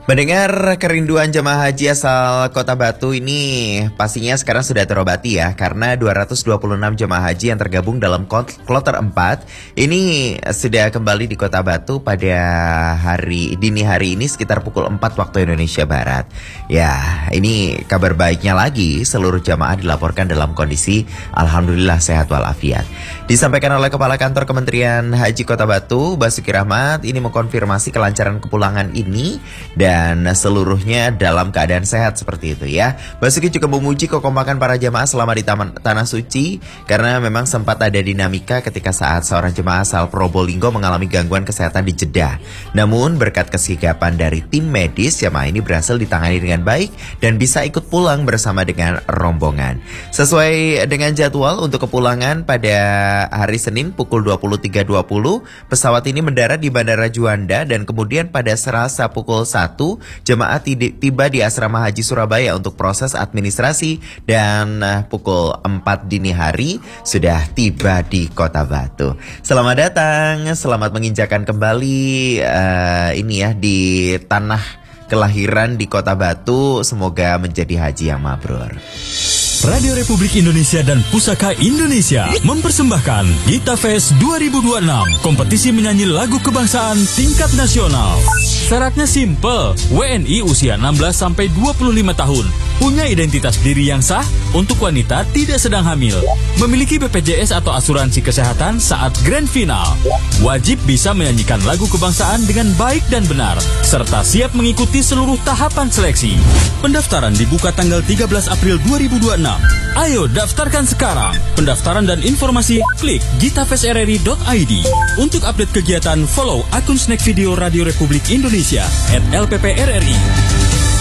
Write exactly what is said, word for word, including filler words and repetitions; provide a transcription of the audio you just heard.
Mendengar kerinduan jemaah haji asal Kota Batu ini pastinya sekarang sudah terobati ya, karena dua ratus dua puluh enam jemaah haji yang tergabung dalam kloter empat ini sudah kembali di Kota Batu pada hari dini hari ini sekitar pukul empat waktu Indonesia Barat. Ya, ini kabar baiknya lagi, seluruh jemaah dilaporkan dalam kondisi alhamdulillah sehat walafiat. Disampaikan oleh Kepala Kantor Kementerian Haji Kota Batu, Basuki Rahmat, ini mengkonfirmasi kelancaran kepulangan ini dan Dan seluruhnya dalam keadaan sehat seperti itu ya. Basuki juga memuji kekompakan para jemaah selama di taman, Tanah Suci, karena memang sempat ada dinamika ketika saat seorang jemaah asal Probolinggo mengalami gangguan kesehatan di Jeddah. Namun berkat kesigapan dari tim medis, jemaah ini berhasil ditangani dengan baik dan bisa ikut pulang bersama dengan rombongan. Sesuai dengan jadwal untuk kepulangan pada hari Senin pukul dua puluh tiga dua puluh, pesawat ini mendarat di Bandara Juanda dan kemudian pada Selasa pukul satu jemaah tiba di Asrama Haji Surabaya untuk proses administrasi dan pukul empat dini hari sudah tiba di Kota Batu. Selamat datang, selamat menginjakan kembali uh, ini ya di tanah kelahiran di Kota Batu. Semoga menjadi haji yang mabrur. Radio Republik Indonesia dan Pusaka Indonesia mempersembahkan Gita Fest dua ribu dua puluh enam, kompetisi menyanyi lagu kebangsaan tingkat nasional. Syaratnya simple, W N I usia enam belas sampai dua puluh lima tahun, punya identitas diri yang sah, untuk wanita tidak sedang hamil, memiliki B P J S atau asuransi kesehatan saat grand final, wajib bisa menyanyikan lagu kebangsaan dengan baik dan benar, serta siap mengikuti seluruh tahapan seleksi. Pendaftaran dibuka tanggal tiga belas April dua ribu dua puluh enam. Ayo daftarkan sekarang. Pendaftaran dan informasi klik gitafestrri dot i d. Untuk update kegiatan follow akun Snack Video Radio Republik Indonesia at L P P R R I.